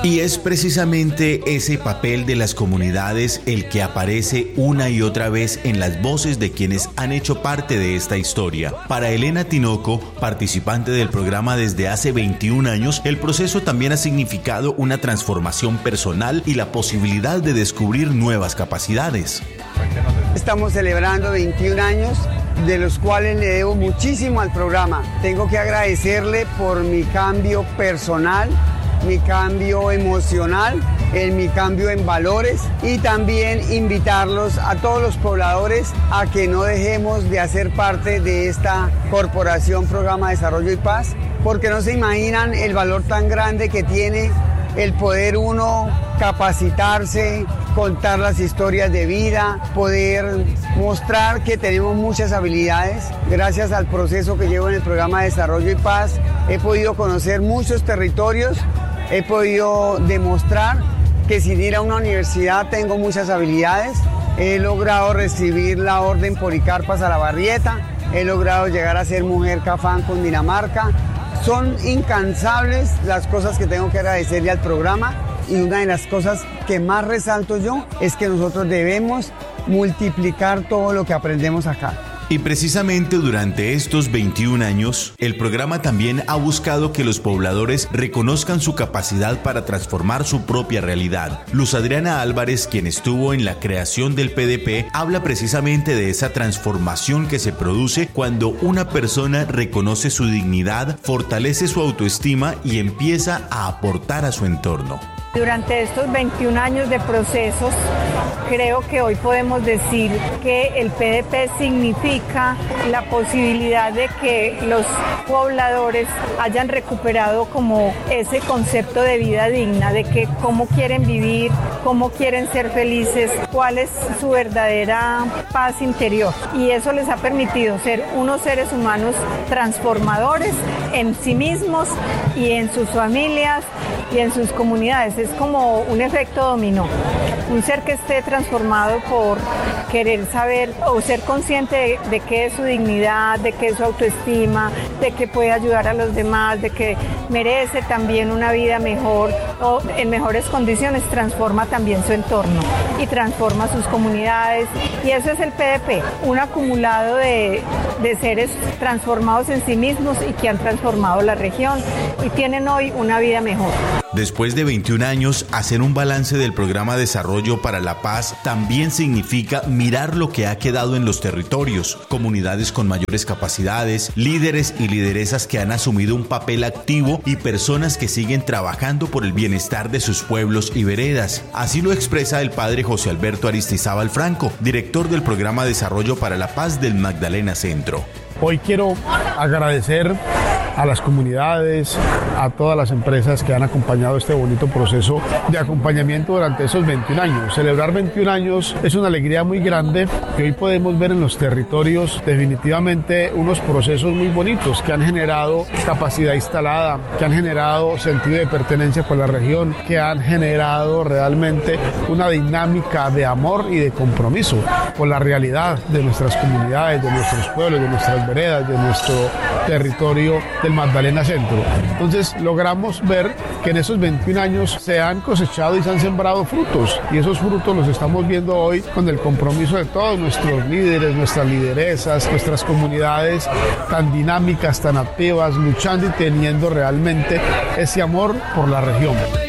Y es precisamente ese papel de las comunidades el que aparece una y otra vez en las voces de quienes han hecho parte de esta historia. Para Elena Tinoco, participante del programa desde hace 21 años, el proceso también ha significado una transformación personal y la posibilidad de descubrir nuevas capacidades. Estamos celebrando 21 años, de los cuales le debo muchísimo al programa. Tengo que agradecerle por mi cambio personal, mi cambio emocional, mi cambio en valores, y también invitarlos a todos los pobladores a que no dejemos de hacer parte de esta corporación Programa de Desarrollo y Paz, porque no se imaginan el valor tan grande que tiene el poder uno capacitarse, contar las historias de vida, poder mostrar que tenemos muchas habilidades. Gracias al proceso que llevo en el Programa de Desarrollo y Paz, he podido conocer muchos territorios, he podido demostrar que sin ir a una universidad tengo muchas habilidades. He logrado recibir la Orden Policarpa Salabarrieta, he logrado llegar a ser mujer Cafán con Dinamarca. Son incansables las cosas que tengo que agradecerle al programa, y una de las cosas que más resalto yo es que nosotros debemos multiplicar todo lo que aprendemos acá. Y precisamente durante estos 21 años, el programa también ha buscado que los pobladores reconozcan su capacidad para transformar su propia realidad. Luz Adriana Álvarez, quien estuvo en la creación del PDP, habla precisamente de esa transformación que se produce cuando una persona reconoce su dignidad, fortalece su autoestima y empieza a aportar a su entorno. Durante estos 21 años de procesos, creo que hoy podemos decir que el PDP significa la posibilidad de que los pobladores hayan recuperado como ese concepto de vida digna, de que cómo quieren vivir, cómo quieren ser felices, cuál es su verdadera paz interior. Y eso les ha permitido ser unos seres humanos transformadores en sí mismos y en sus familias y en sus comunidades. Es como un efecto dominó. Un ser que esté transformado por querer saber o ser consciente de qué es su dignidad, de qué es su autoestima, de que puede ayudar a los demás, de que merece también una vida mejor o en mejores condiciones, transforma también su entorno y transforma sus comunidades. Y eso es el PDP, un acumulado de seres transformados en sí mismos y que han transformado la región y tienen hoy una vida mejor. Después de 21 años, hacer un balance del programa de Desarrollo para la Paz también significa mirar lo que ha quedado en los territorios, comunidades con mayores capacidades, líderes y lideresas que han asumido un papel activo y personas que siguen trabajando por el bienestar de sus pueblos y veredas. Así lo expresa el padre José Alberto Aristizábal Franco, director del programa de Desarrollo para la Paz del Magdalena Centro. Hoy quiero agradecer a las comunidades, a todas las empresas que han acompañado este bonito proceso de acompañamiento durante esos 21 años. Celebrar 21 años es una alegría muy grande que hoy podemos ver en los territorios definitivamente unos procesos muy bonitos que han generado capacidad instalada, que han generado sentido de pertenencia por la región, que han generado realmente una dinámica de amor y de compromiso por la realidad de nuestras comunidades, de nuestros pueblos, de nuestras veredas, de nuestro territorio del Magdalena Centro. Entonces logramos ver que en esos 21 años se han cosechado y se han sembrado frutos, y esos frutos los estamos viendo hoy con el compromiso de todos nuestros líderes, nuestras lideresas, nuestras comunidades tan dinámicas, tan activas, luchando y teniendo realmente ese amor por la región.